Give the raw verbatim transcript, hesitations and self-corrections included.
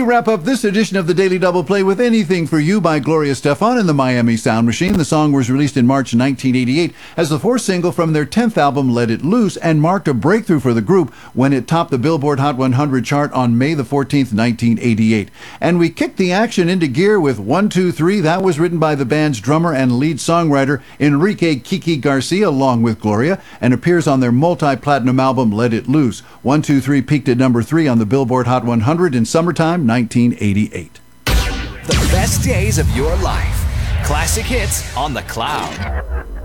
wrap up this edition of the Daily Double Play with Anything for You by Gloria Stefan and the Miami Sound Machine. The song was released in March nineteen eighty-eight as the fourth single from their tenth album, Let It Loose, and marked a breakthrough for the group when it topped the Billboard Hot one hundred chart on May the fourteenth, nineteen eighty-eight. And we kicked the action into gear with one two three. That was written by the band's drummer and lead songwriter Enrique Kiki Garcia along with Gloria and appears on their multi-platinum album, Let It Loose. one two three peaked at number three on the Billboard Hot one hundred in summertime nineteen eighty-eight. The best days of your life. Classic hits on the Cloud.